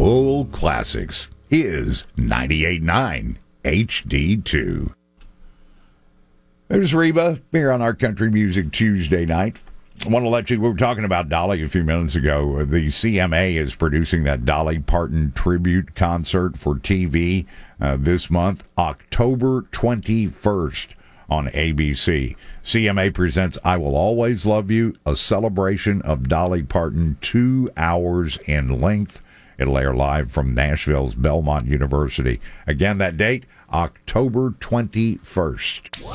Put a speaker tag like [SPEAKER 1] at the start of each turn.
[SPEAKER 1] Bull Classics is 98.9 HD2. There's Reba here on our Country Music Tuesday night. I want to let you, we were talking about Dolly a few minutes ago. The CMA is producing that Dolly Parton tribute concert for TV this month, October 21st on ABC. CMA presents I Will Always Love You, a celebration of Dolly Parton, 2 hours in length. It'll air live from Nashville's Belmont University. Again, that date, October 21st.